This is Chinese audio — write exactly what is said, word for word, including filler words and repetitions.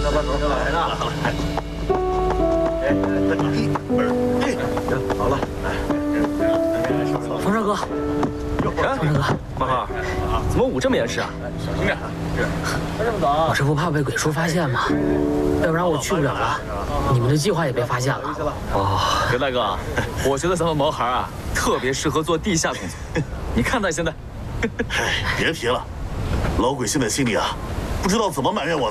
那班同学来了。哎，哎，好了， 风车哥，风车哥， 马浩，怎么舞这么严实啊？ 小心点。是，这么早？ 我这不怕被鬼叔发现吗？要不然我去不了了，你们的计划也被发现了。 哦，刘大哥，我觉得咱们毛孩啊，特别适合做地下工作。你看他现在， 哎，别提了，老鬼现在心里啊，不知道怎么埋怨我。